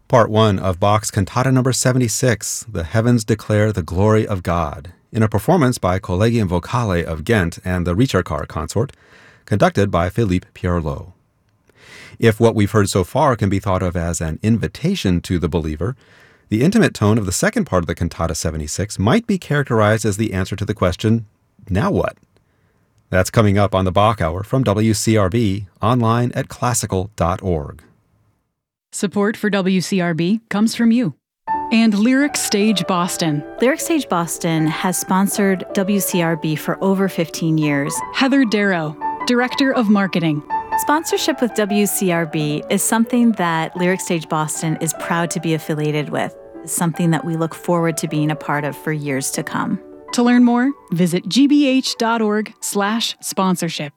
Part 1 of Bach's Cantata number 76, The Heavens Declare the Glory of God, in a performance by Collegium Vocale of Ghent and the Ricercar Consort, conducted by Philippe Pierlot. If what we've heard so far can be thought of as an invitation to the believer, the intimate tone of the second part of the Cantata 76 might be characterized as the answer to the question, now what? That's coming up on the Bach Hour from WCRB, online at classical.org. Support for WCRB comes from you. And Lyric Stage Boston. Lyric Stage Boston has sponsored WCRB for over 15 years. Heather Darrow, Director of Marketing. Sponsorship with WCRB is something that Lyric Stage Boston is proud to be affiliated with. It's something that we look forward to being a part of for years to come. To learn more, visit gbh.org/sponsorship.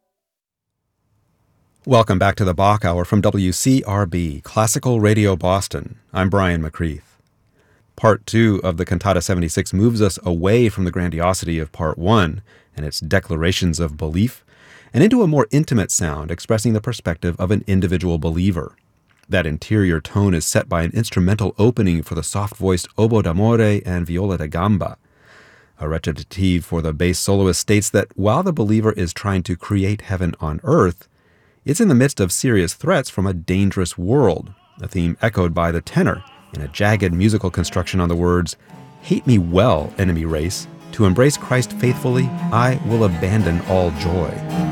Welcome back to the Bach Hour from WCRB, Classical Radio Boston. I'm Brian McCreath. Part 2 of the Cantata 76 moves us away from the grandiosity of Part 1 and its declarations of belief, and into a more intimate sound expressing the perspective of an individual believer. That interior tone is set by an instrumental opening for the soft-voiced oboe d'amore and viola da gamba. A recitative for the bass soloist states that while the believer is trying to create heaven on earth, it's in the midst of serious threats from a dangerous world, a theme echoed by the tenor in a jagged musical construction on the words, "Hate me well, enemy race. To embrace Christ faithfully, I will abandon all joy."